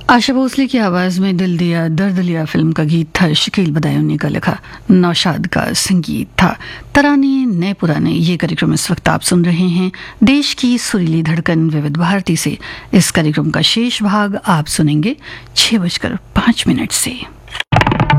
आशा भोसले की आवाज में दिल दिया दर्द लिया फिल्म का गीत था। शकील बदायूनी का लिखा, नौशाद का संगीत था। तराने नए पुराने ये कार्यक्रम इस वक्त आप सुन रहे हैं देश की सुरीली धड़कन विविध भारती से। इस कार्यक्रम का शेष भाग आप सुनेंगे 6:05 से।